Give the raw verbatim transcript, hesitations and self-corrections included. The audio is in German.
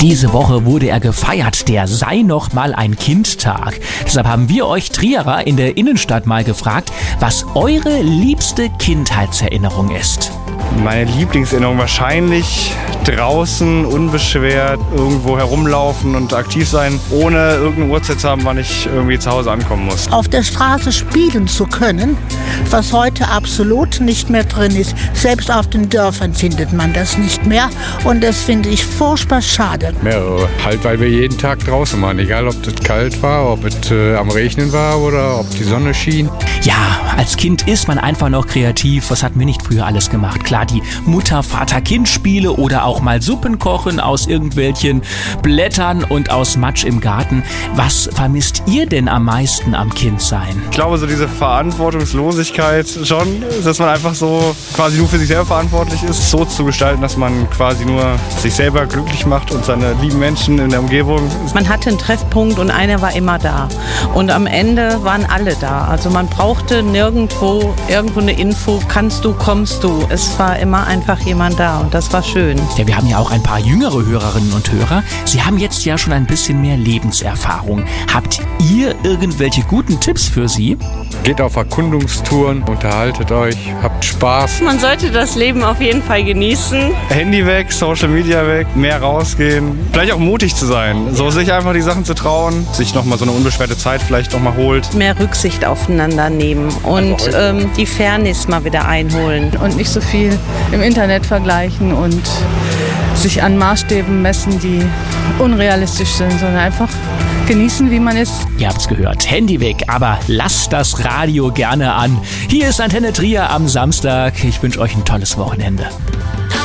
Diese Woche wurde er gefeiert, der Sei noch mal ein Kind-Tag. Deshalb haben wir euch Trierer in der Innenstadt mal gefragt, was eure liebste Kindheitserinnerung ist. Meine Lieblingserinnerung wahrscheinlich draußen, unbeschwert, irgendwo herumlaufen und aktiv sein, ohne irgendeine Uhrzeit zu haben, wann ich irgendwie zu Hause ankommen muss. Auf der Straße spielen zu können, was heute absolut nicht mehr drin ist. Selbst auf den Dörfern findet man das nicht mehr und das finde ich furchtbar schade. Mehrere. Halt, weil wir jeden Tag draußen waren, egal ob es kalt war, ob es äh, am Regnen war oder ob die Sonne schien. Ja, als Kind ist man einfach noch kreativ. Was hatten wir nicht früher alles gemacht? Klar, die Mutter-Vater-Kind-Spiele oder auch mal Suppen kochen aus irgendwelchen Blättern und aus Matsch im Garten. Was vermisst ihr denn am meisten am Kindsein? Ich glaube, so diese Verantwortungslosigkeit schon, dass man einfach so quasi nur für sich selber verantwortlich ist, so zu gestalten, dass man quasi nur sich selber glücklich macht und seine lieben Menschen in der Umgebung. Man hatte einen Treffpunkt und einer war immer da. Und am Ende waren alle da. Also man brauchte nirgendwo irgendwo eine Info, kannst du, kommst du. Es war immer einfach jemand da und das war schön. Ja, wir haben ja auch ein paar jüngere Hörerinnen und Hörer. Sie haben jetzt ja schon ein bisschen mehr Lebenserfahrung. Habt ihr irgendwelche guten Tipps für sie? Geht auf Erkundungstouren, unterhaltet euch, habt Spaß. Man sollte das Leben auf jeden Fall genießen. Handy weg, Social Media weg, mehr rausgehen. Vielleicht auch mutig zu sein, so sich einfach die Sachen zu trauen, sich nochmal so eine unbeschwerte Zeit vielleicht nochmal holt. Mehr Rücksicht aufeinander nehmen und ähm, die Fairness mal wieder einholen. Und nicht so viel im Internet vergleichen und sich an Maßstäben messen, die unrealistisch sind, sondern einfach genießen, wie man ist. Ihr habt's gehört, Handy weg, aber lasst das Radio gerne an. Hier ist Antenne Trier am Samstag. Ich wünsche euch ein tolles Wochenende.